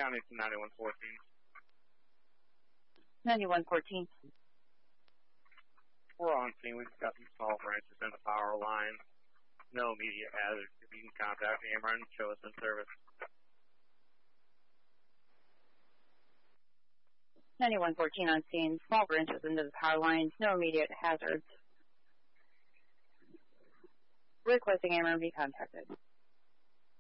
County to 9114. 9114. We're on scene. We've got some small branches in the power line. No immediate hazard. If you can contact AMR and show us in service. 9114 on scene. Small branches into the power lines. No immediate hazards. Requesting AMR be contacted.